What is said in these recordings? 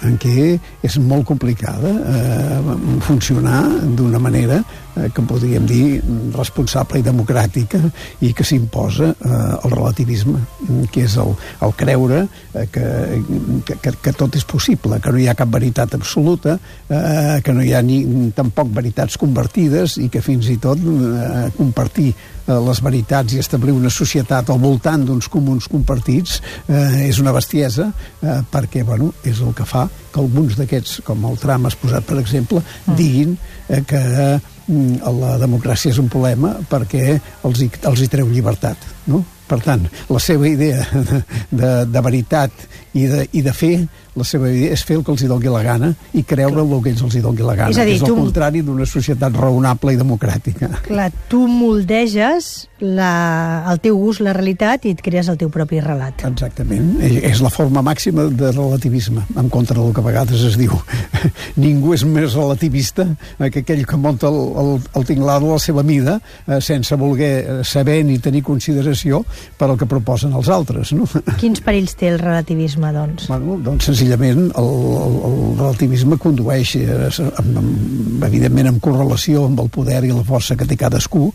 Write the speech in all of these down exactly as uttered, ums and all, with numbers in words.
en què és molt complicada eh, funcionar d'una manera eh, que podríem dir responsable i democràtica, i que s'imposa eh, el relativisme, que és el, el creure eh, que, que, que tot és possible, que no hi ha cap veritat absoluta, eh, que no hi ha ni tampoc veritats convertides, i que fins i tot eh, compartir les veritats i establir una societat al voltant d'uns comuns compartits eh, és una bestiesa, eh, perquè bueno, és el que fa que alguns d'aquests, com el Trump has posat per exemple, diguin eh, que eh, la democràcia és un problema perquè els hi, els hi treu llibertat, no? Per tant, la seva idea de, de, de veritat i de, i de fer, la seva idea és fer el que els hi doni la gana i creure el que els hi doni la gana. És, a dir, és el tu... contrari d'una societat raonable i democràtica. Clar, tu moldeges la, el teu gust, la realitat, i et crees el teu propi relat. Exactament. És la forma màxima de relativisme, en contra del que a vegades es diu. Ningú és més relativista que aquell que munta el, el, el tinglado a la seva mida, eh, sense voler saber ni tenir consideració per al que proposen els altres, no? Quins perills té el relativisme, doncs? Bueno, doncs senzillament el, el, el relativisme condueix eh, amb, amb, evidentment en correlació amb el poder i la força que té cadascú,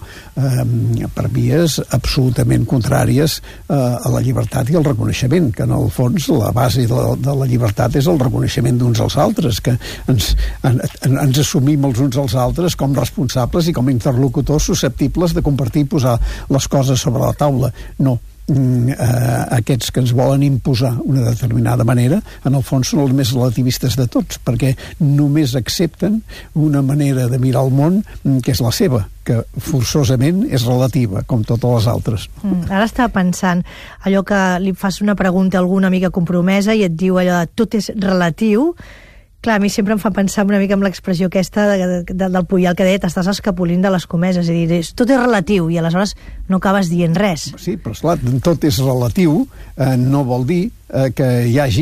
eh, per vies absolutament contràries eh, a la llibertat i al reconeixement, que en el fons la base de la, de la llibertat és el reconeixement d'uns als altres, que ens, en, en, ens assumim els uns als altres com responsables i com interlocutors susceptibles de compartir i posar les coses sobre la taula. No, eh, aquests que ens volen imposar una determinada manera, en el fons són els més relativistes de tots, perquè només accepten una manera de mirar el món que és la seva, que forçosament és relativa, com totes les altres. Mm, ara estava pensant, allò que li fas una pregunta a alguna amiga compromesa i et diu allò de tot és relatiu. Clar, a mi sempre em fa pensar una mica amb l'expressió aquesta de, de, de, del Puyal que deia t'estàs escapolint de les comeses, és a dir, tot és relatiu i aleshores no acabes dient res. Sí, però esclar, tot és relatiu, eh, no vol dir eh, que hi hagi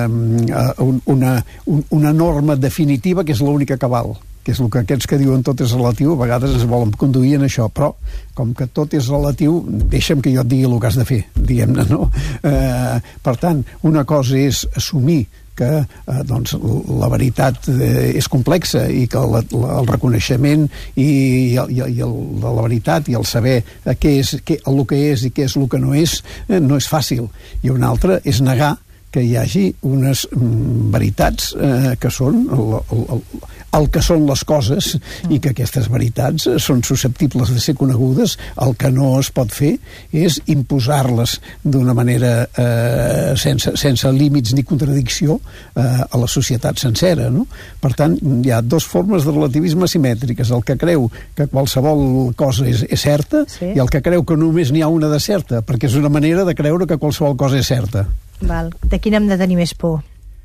eh, una, una norma definitiva que és l'única que val, que és el que aquests que diuen tot és relatiu a vegades es volen conduir en això, però com que tot és relatiu, deixa'm que jo et digui el que has de fer, diguem-ne, no? Eh, per tant, una cosa és assumir que eh, doncs, la veritat eh, és complexa i que la, la, el reconeixement i, i, i el, la veritat i el saber eh, què és, què, el que és i què és el que no és, eh, no és fàcil. I una altra és negar que hi hagi unes mm, veritats eh, que són el, el, el, el que són les coses i que aquestes veritats són susceptibles de ser conegudes. El que no es pot fer és imposar-les d'una manera eh, sense, sense límits ni contradicció eh, a la societat sencera, no? Per tant, hi ha dues formes de relativisme simètriques, el que creu que qualsevol cosa és, és certa, sí, i el que creu que només n'hi ha una de certa, perquè és una manera de creure que qualsevol cosa és certa. Val. De quin hem de tenir més por?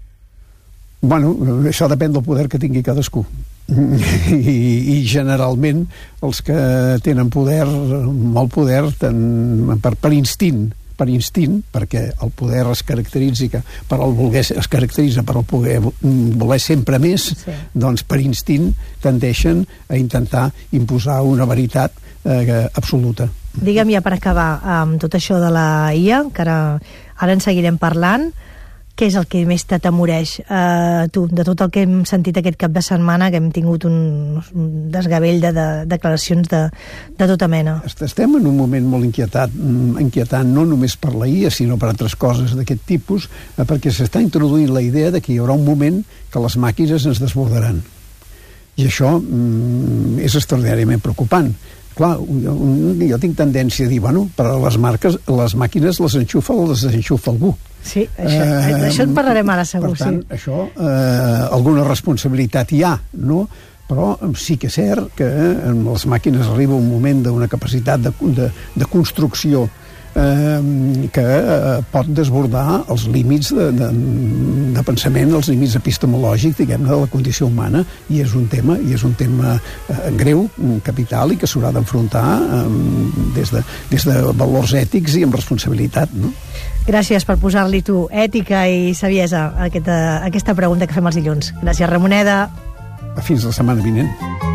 Bueno, això depèn del poder que tingui cadascú. I, i generalment els que tenen poder, molt poder, ten, per, per instint, per instint, perquè el poder es caracteritza per el voler, es caracteritza per el poder voler sempre més, sí, doncs per instint tendeixen a intentar imposar una veritat eh, absoluta. Digue'm ja per acabar amb tot això de la I A, que ara, ara en seguirem parlant, què és el que més t'atemoreix eh, tu, de tot el que hem sentit aquest cap de setmana, que hem tingut un, un desgavell de, de declaracions de, de tota mena? Estem en un moment molt inquietat, inquietant, no només per la I A, sinó per altres coses d'aquest tipus, eh, perquè s'està introduint la idea de que hi haurà un moment que les màquines ens desbordaran. I això mm, és extraordinàriament preocupant. Clar, jo, jo tinc tendència a dir, bueno, per a les marques, les màquines les enxufa o les desenxufa algú. Sí, això, eh, això en parlarem ara segur. Per tant, sí, això, eh, alguna responsabilitat hi ha, no? Però sí que és cert que en les màquines arriba un moment d'una capacitat de, de, de construcció eh, que eh, pot desbordar els límits de, de, de pensament, els límits epistemològics, diguem-ne, de la condició humana, i és un tema, i és un tema eh, greu, capital, i que s'haurà d'enfrontar eh, des, de, des de valors ètics i amb responsabilitat, no? Gràcies per posar-li tu ètica i saviesa a aquesta, a aquesta pregunta que fem els dilluns. Gràcies, Ramoneda. Fins la setmana vinent.